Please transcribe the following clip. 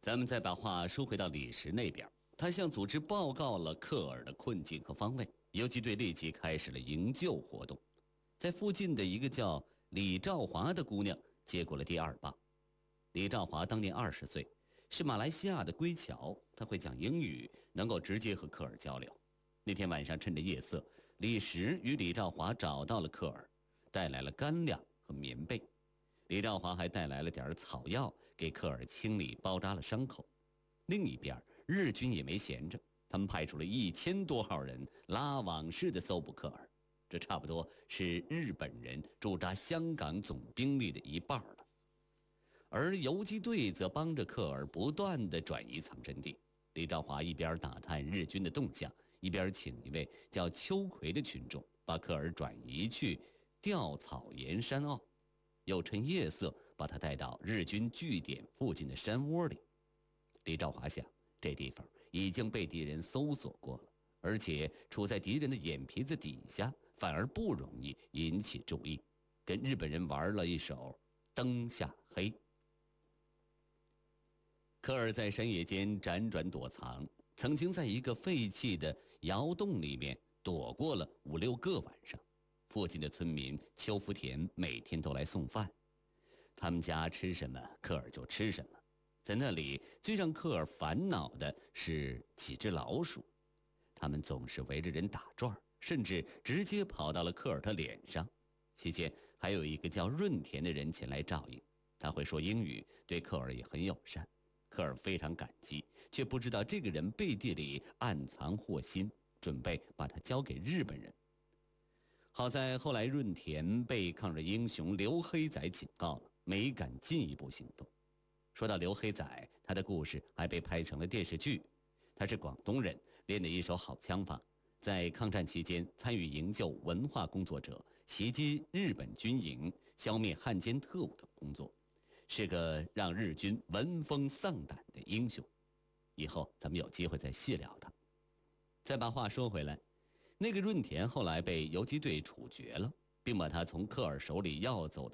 咱们再把话说回到李石那边，他向组织报告了科尔的困境和方位，游击队立即开始了营救活动。在附近的一个叫李兆华的姑娘接过了第二棒。李兆华当年20岁，是马来西亚的归侨，他会讲英语，能够直接和科尔交流。那天晚上趁着夜色，李石与李兆华找到了科尔，带来了干粮和棉被。李兆华还带来了点草药，给科尔清理包扎了伤口。另一边，日军也没闲着，他们派出了1000多号人拉网式的搜捕科尔，这差不多是日本人驻扎香港总兵力的一半了。而游击队则帮着科尔不断地转移藏身地。李兆华一边打探日军的动向，一边请一位叫秋葵的群众把科尔转移去吊草岩山坳，又趁夜色把他带到日军据点附近的山窝里。李兆华想，这地方已经被敌人搜索过了，而且处在敌人的眼皮子底下，反而不容易引起注意，跟日本人玩了一手灯下黑。科尔在山野间辗转躲藏，曾经在一个废弃的窑洞里面躲过了5、6个晚上。附近的村民邱福田每天都来送饭，他们家吃什么，科尔就吃什么。在那里，最让科尔烦恼的是几只老鼠，他们总是围着人打转，甚至直接跑到了科尔的脸上。期间还有一个叫润田的人前来照应，他会说英语，对科尔也很友善。科尔非常感激，却不知道这个人背地里暗藏祸心，准备把他交给日本人。好在后来润田被抗日英雄刘黑仔警告了，没敢进一步行动。说到刘黑仔，他的故事还被拍成了电视剧。他是广东人，练的一手好枪法，在抗战期间参与营救文化工作者，袭击日本军营，消灭汉奸特务等工作，是个让日军闻风丧胆的英雄。以后咱们有机会再细聊他。再把话说回来，那个润田后来被游击队处决了，并把他从科尔手里要走的